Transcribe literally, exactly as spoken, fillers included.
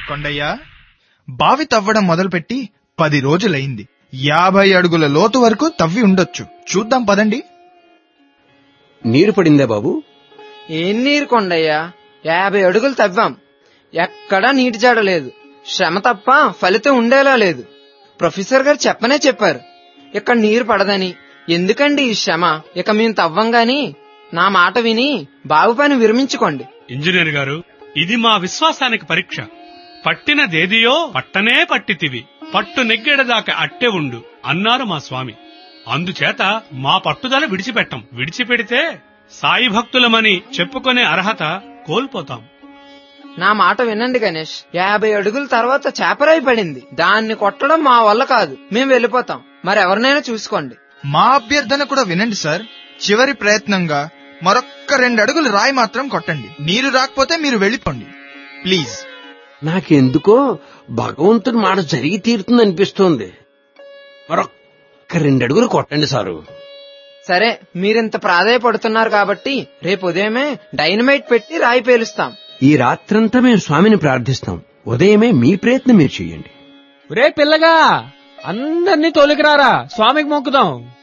కొండయ్య, బావి తవ్వడం మొదలుపెట్టి పది రోజులైంది. యాభై అడుగుల లోతు వరకు తవ్వి ఉండొచ్చు. చూద్దాం పదండి. నీరు పడిందా బాబు? ఏం నీరు కొండయ్యా, యాభై అడుగులు తవ్వాం, ఎక్కడా నీటి జాడలేదు. శ్రమ తప్ప ఫలితం ఉండేలా లేదు. ప్రొఫెసర్ గారు చెప్పనే చెప్పారు ఇక్కడ నీరు పడదని. ఎందుకండి ఈ శ్రమ? ఇక మేము తవ్వం గాని నా మాట విని బావి పని విరమించుకోండి. ఇంజనీర్ గారు, ఇది మా విశ్వాసానికి పరీక్ష. పట్టినదేదియో పట్టనే పట్టితివి, పట్టు నెగ్గెడదాకా అట్టే ఉండు అన్నారు మా స్వామి. అందుచేత మా పట్టుదల విడిచిపెట్టం. విడిచిపెడితే సాయి భక్తులమని చెప్పుకునే అర్హత కోల్పోతాం. నా మాట వినండి గణేష్, యాభై అడుగుల తర్వాత చేపరాయి పడింది. దాన్ని కొట్టడం మా వల్ల కాదు. మేము వెళ్ళిపోతాం. మరెవరినైనా చూసుకోండి. మా అభ్యర్థన కూడా వినండి సార్. చివరి ప్రయత్నంగా మరొక్క రెండు అడుగులు రాయి మాత్రం కొట్టండి. నీరు రాకపోతే మీరు వెళ్ళిపోండి ప్లీజ్. నాకెందుకో భగవంతుని మాట జరిగి తీరుతుంది అనిపిస్తోంది. మరొక్క రెండడుగులు కొట్టండి సారు. సరే, మీరింత ప్రాధాయపడుతున్నారు కాబట్టి రేపు ఉదయమే డైనమైట్ పెట్టి రాయి పేలుస్తాం. ఈ రాత్రంతా మేము స్వామిని ప్రార్థిస్తాం. ఉదయమే మీ ప్రయత్నం మీరు చెయ్యండి. రే పిల్లగా, అందర్నీ తోలికిరారా, స్వామికి మొక్కుదాం.